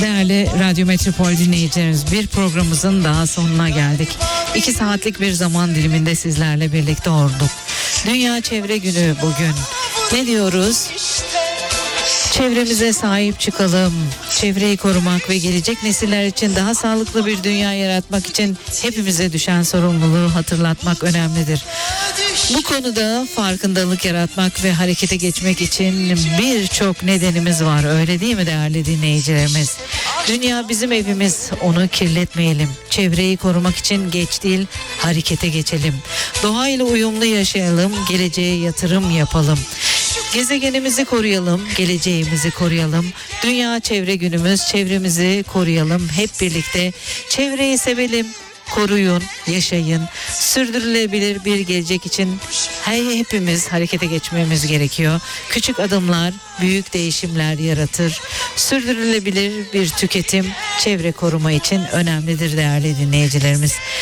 Değerli Radyo Metropol dinleyicilerimiz, bir programımızın daha sonuna geldik. 2 saatlik bir zaman diliminde sizlerle birlikte olduk. Dünya Çevre Günü bugün. Ne diyoruz? Çevremize sahip çıkalım. Çevreyi korumak ve gelecek nesiller için daha sağlıklı bir dünya yaratmak için hepimize düşen sorumluluğu hatırlatmak önemlidir. Bu konuda farkındalık yaratmak ve harekete geçmek için birçok nedenimiz var, öyle değil mi değerli dinleyicilerimiz? Dünya bizim evimiz, onu kirletmeyelim. Çevreyi korumak için geç değil, harekete geçelim. Doğayla uyumlu yaşayalım, geleceğe yatırım yapalım. Gezegenimizi koruyalım, geleceğimizi koruyalım. Dünya Çevre Günümüz, çevremizi koruyalım. Hep birlikte çevreyi sevelim, koruyun, yaşayın. Sürdürülebilir bir gelecek için hepimiz harekete geçmemiz gerekiyor. Küçük adımlar büyük değişimler yaratır. Sürdürülebilir bir tüketim çevre koruma için önemlidir değerli dinleyicilerimiz.